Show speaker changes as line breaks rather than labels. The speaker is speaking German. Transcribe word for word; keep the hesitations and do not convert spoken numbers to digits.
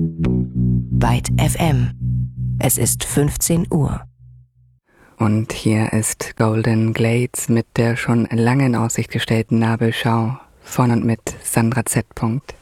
Byte F M. Es ist fünfzehn Uhr.
Und hier ist Golden Glades mit der schon lange in Aussicht gestellten Nabelschau von und mit Sandra Z.